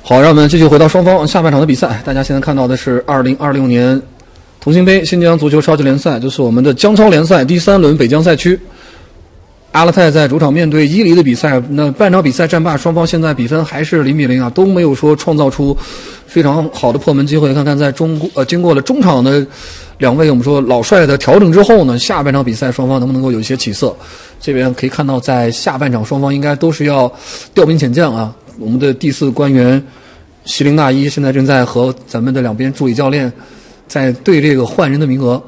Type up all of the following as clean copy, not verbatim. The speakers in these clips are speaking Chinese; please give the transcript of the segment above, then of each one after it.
好，让我们继续回到双方下半场的比赛。大家现在看到的是2026年同心杯新疆足球超级联赛，就是我们的江超联赛第3轮北疆赛区。阿勒泰在主场面对伊犁的比赛，那半场比赛战罢，双方现在比分还是0-0啊，都没有说创造出非常好的破门机会。看看在经过了中场的两位我们说老帅的调整之后呢，下半场比赛双方能不能够有一些起色？这边可以看到，在下半场双方应该都是要调兵遣将啊。我们的第4官员席琳大一现在正在和咱们的两边助理教练在对这个换人的名额。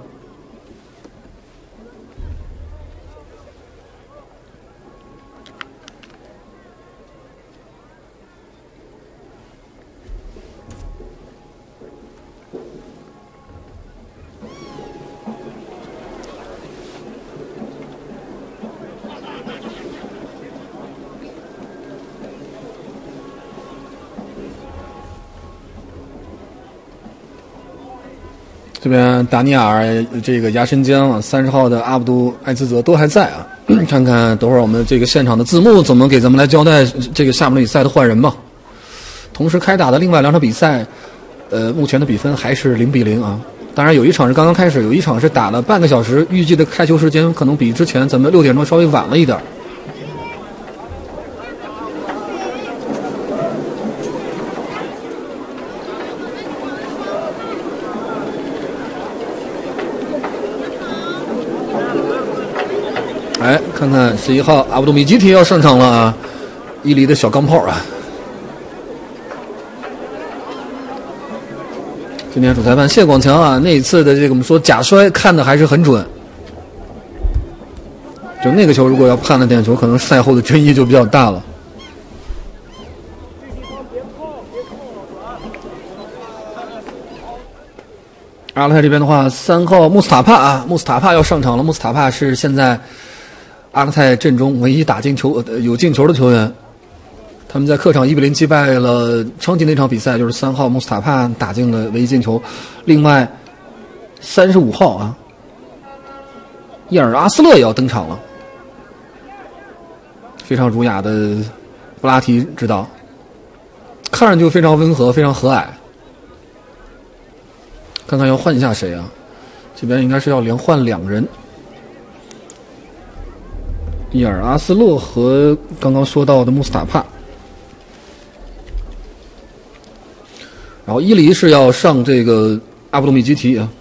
这边达尼尔、这个牙神江、30号的阿卜杜艾兹泽都还在啊。看看等会儿我们这个现场的字幕怎么给咱们来交代这个下半比赛的换人吧。同时开打的另外2场比赛，目前的比分还是0-0啊。当然有一场是刚刚开始，有一场是打了半个小时，预计的开球时间可能比之前咱们6点钟稍微晚了一点。哎，看看11号阿卜杜米吉提要上场了啊！伊犁的小钢炮啊！今天主裁判谢广强啊，那一次的这个我们说假摔看的还是很准，就那个球如果要判了点球，可能赛后的争议就比较大了。阿勒泰这边的话，3号穆斯塔帕啊，穆斯塔帕要上场了。穆斯塔帕是现在阿勒泰阵中唯一打进球有进球的球员。他们在客场1-0击败了昌吉那场比赛，就是3号穆斯塔帕打进了唯一进球。另外35号啊，伊尔阿斯勒也要登场了，非常儒雅的布拉提指导，看上去就非常温和，非常和蔼。看看要换下谁啊？这边应该是要连换2人，伊尔阿斯勒和刚刚说到的穆斯塔帕。然后伊犁是要上这个阿卜杜米吉提啊。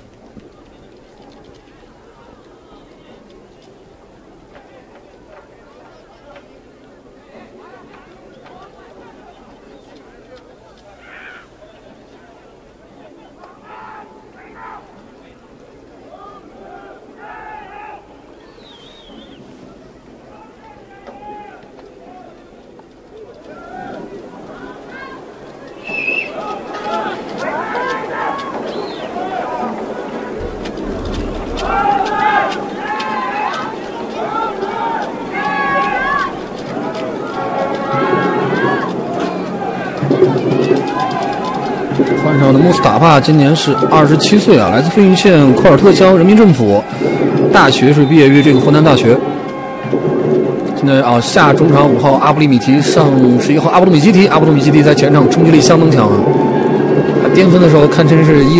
换上的穆斯塔帕今年是27岁啊，来自费运县库尔特乡人民政府大学，是毕业于这个湖南大学。现在啊，下中场5号阿布里米提，上11号阿卜杜米吉提。阿卜杜米吉提在前场冲击力相当强啊，他巅峰的时候堪称是